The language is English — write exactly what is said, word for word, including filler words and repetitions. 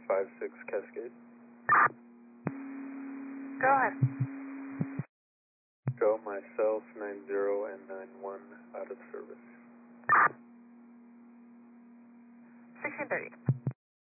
five six Cascade. Go ahead. Go, myself, nine zero and nine one out of service. sixteen thirty.